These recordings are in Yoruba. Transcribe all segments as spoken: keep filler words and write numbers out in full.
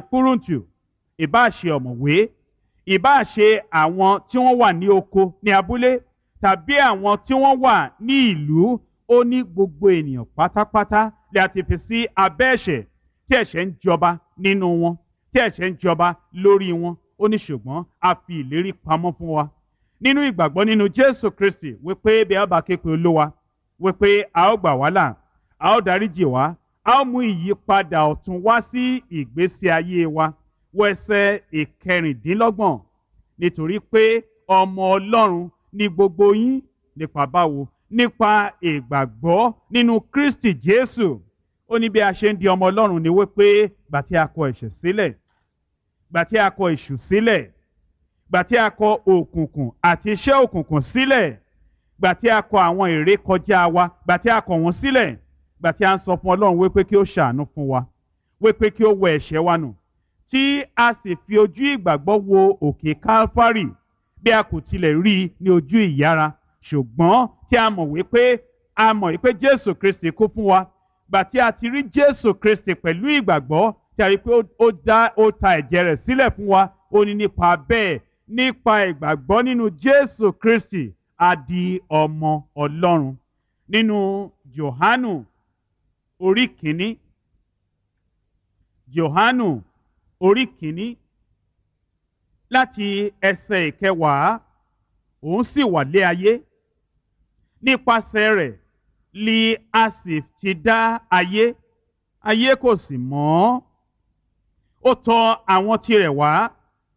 púrùǹtù, ìbá ṣe ọ̀mọ̀wé, ìbá ṣe àwọn tí wọ́n wà ní oko ní abúlé tàbí àwọn tí wọ́n wà ní ìlú. Ó ní gbogbo ènìyàn pátápátá lè àti fi sí abẹ́ ẹ̀ṣẹ̀, tí ẹ̀ṣẹ̀ ń jọba nínú wọn, tí ẹ̀ṣẹ̀ ń jọba lórí wọn. Ó ní ṣùgbọ́n a fi ìlérí pamọ́ fún wa nínú ìgbàgbọ́ nínú Jésù Kristi, wípé bí a bá ké pe Olúwa, wípé a ó gbà wá là, a ó dáríjì wá, a ó mú ìyípadà ọ̀tun wá sí ìgbésí ayé wa. Wo ẹsẹ̀ ìkẹrìndínlọ́gbọ̀n, nítorí pé ọmọ Ọlọ́run ni gbogbo yín nípa báwo? Nípa ìgbàgbọ́ nínú Kristi Jésù. Ó ní bí a ṣe ń di ọmọ Ọlọ́run ni wípé gbà tí a kọ ẹ̀ṣẹ̀ sílẹ̀, gbà tí a kọ èṣù sílẹ̀, gbà tí a kọ òkùnkùn àti iṣẹ́ òkùnkùn sílẹ̀, gbà tí a kọ àwọn ìrékọjá wa, gbà tí a kọ wọ́n sílẹ̀, gbà tí a ń sọ fún Ọlọ́run wípé kí ó ṣàánú fún wa, wípé kí ó wẹ ẹ̀ṣẹ̀ wa nù, tí a sì fi ojú ìgbàgbọ́ wo òkè Kálfárì, bí a kò tilẹ̀ rí i ní ojú ìyára, ṣùgbọ́n tí a mọ̀ wípé a mọ̀ wípé Jésù Kristi kú fún wa. Gbà tí a ti rí Jésù Kristi pẹ̀lú ìgbàgbọ́, tí a rí pé ó dá ó ta ẹ̀jẹ̀ rẹ̀ sílẹ̀ fún wa. Ó ní nípa bẹ́ẹ̀, nípa ìgbàgbọ́ nínú Jésù Kristi, a di ọmọ Ọlọ́run. Nínú Jòhánù orí kìíní, Jòhánù orí kìíní láti ẹsẹ̀ ìkẹwàá, òun sì wà lé ayé, nípasẹ̀ rẹ̀ li a sì ti dá ayé, ayé kò sì mọ̀. Ó tọ̀ àwọn tirẹ̀ wá,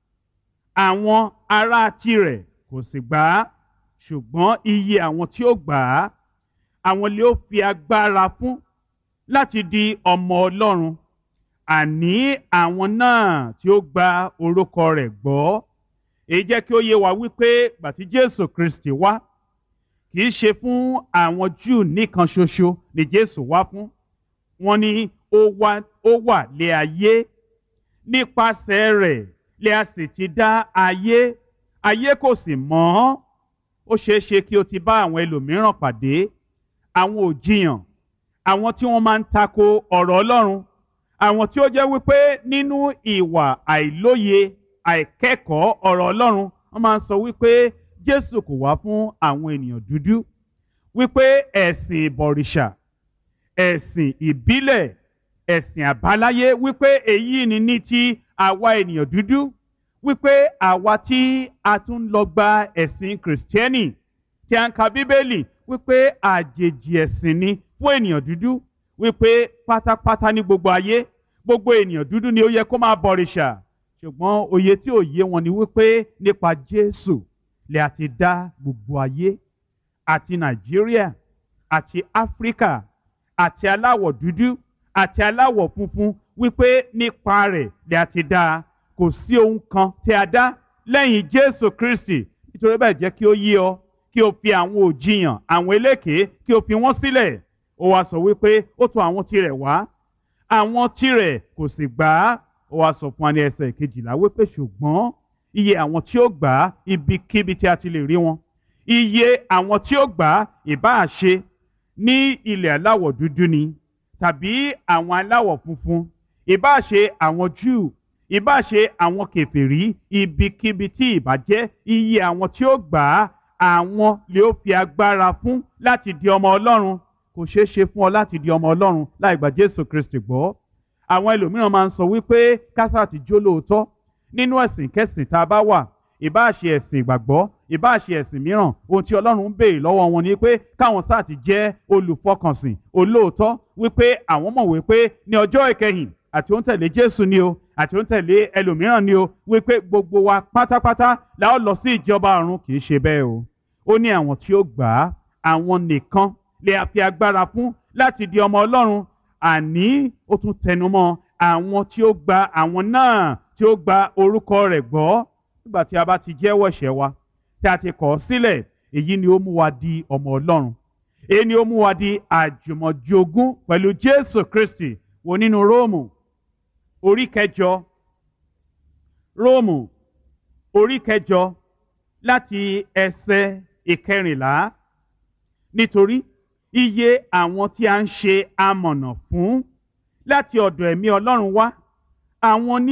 àwọn ará tirẹ̀ kò sì gbà á, ṣùgbọ́n iye àwọn tí ó gbà á, àwọn lè ó fi agbára fún láti di ọmọ Ọlọ́run, àní àwọn náà tí ó gba orúkọ rẹ̀ gbọ́. Èyí jẹ́ kí ó yé wa wípé gbà tí Jésù Kristi wá, kì í ṣe fún àwọn Júù nìkan ṣoṣo ni Jésù wá fún. Wọ́n ní ó wá ó wà lé ayé, nípasẹ̀ rẹ̀ lè a sì ti dá ayé, ayé kò sì mọ̀ ọ́n. Ó ṣeé ṣe kí o ti bá àwọn ẹlòmíràn pàdé, àwọn òjìyàn, àwọn tí wọ́n máa ń tako ọ̀rọ̀ Ọlọ́run, àwọn tí ó jẹ́ wípé nínú ìwà àìlóye, àìkẹ́kọ̀ọ́ ọ̀rọ̀ Ọlọ́run, wọ́n máa ń sọ wípé Jésù kò wá fún àwọn ènìyàn dúdú, wípé ẹ̀sìn ìbọ̀rìṣà, ẹ̀sìn ìbílẹ̀, ẹ̀sìn àbáláyé, wípé èyí ni ní ti àwa ènìyàn dúdú, wípé àwa tí a tún lọ gba ẹ̀sìn Kìrìsìtẹ́nì, tí a ń ka Bíbélì, wípé àjèjì ẹ̀sìn ni fún ènìyàn dúdú, wípé pátápátá ní gbogbo ayé, gbogbo ènìyàn dúdú ni ó yẹ kó máa bọ̀rìṣà. Ṣùgbọ́n òye tí ò yé wọn ni wípé nípa Jésù lè a ti dá gbogbo ayé, àti Nàìjíríà, àti Áfíríkà, àti aláwọ̀ dúdú, àti aláwọ̀ funfun, wípé nípa rẹ̀ lè a ti dá. Kò sí ohun kan tí a dá lẹ́yìn Jésù Kristi. Nítorí bẹ́ẹ̀ jẹ́ kí ó yé ọ, kí o fi àwọn òjìyàn, àwọn eléké, kí o fi wọ́n sílẹ̀. Ó wá sọ wípé ó tọ̀ àwọn tirẹ̀ wá, àwọn tirẹ̀ kò sì gbà á. Ó wá sọ fún wa ní ẹsẹ̀ kejìlá wípé ṣùgbọ́n iye àwọn tí ó gbà á, ibikíbi tí a ti lè rí wọn, iye àwọn tí ó gbà á, ìbáà ṣe ní ilẹ̀ aláwọ̀ dúdú ni tàbí àwọn aláwọ̀ funfun, ìbáà ṣe àwọn Júù, ìbáà ṣe àwọn kèfèrí, ibikíbi tí ìbá jẹ́, iye àwọn tí ó gbà á, àwọn lè ó fi agbára fún láti di ọmọ Ọlọ́run. Kò ṣeé ṣe fún ọ láti di ọmọ Ọlọ́run láì gba Jésù Kristi gbọ́. Àwọn ẹlòmíràn máa ń sọ wípé kásá ti jó lóòótọ́ nínú ẹ̀sìn kẹ́sìn tá a bá wà, ìbáà ṣe ẹ̀sìn ìgbàgbọ́, ìbáà ṣe ẹ̀sìn mìíràn, ohun tí Ọlọ́run ń béèrè lọ́wọ́ wọn ni pé káwọn sáà ti jẹ́ olùfọkànsìn, olóòótọ́, wípé àwọn mọ̀ wípé ní ọjọ́ ìkẹyìn àti ó ń tẹ̀lé Jésù ni o, àti ó ń tẹ̀lé ẹlòmíràn ni o, wípé gbogbo wa pátápátá la ó lọ sí ìjọba ọ̀run. Kì í ṣe bẹ́ẹ̀ o. Ó ní àwọn tí ó gbà á, àwọn nìkan lè a fi agbára fún láti di ọmọ Ọlọ́run. Àní ó tún tẹnumọ́ àwọn tí ó gba àwọn náà tí ó gba orúkọ rẹ̀ gbọ́. Nígbà tí a bá ti jẹ́wọ́ ẹ̀ṣẹ̀ wa, tí a ti kọ̀ ọ́ sílẹ̀, èyí ni ó mú wa di ọmọ Ọlọ́run. Èyí ni ó mú wa di àjùmọ̀jogún pẹ̀lú Jésù Kristi. Wo nínú Róòmù orí kẹjọ, Róòmù orí kẹjọ láti ẹsẹ̀ ìkẹrìnlá. Nítorí iye àwọn tí a ń ṣe amọ̀nà fún láti ọ̀dọ̀ ẹ̀mí Ọlọ́run wá, àwọn ní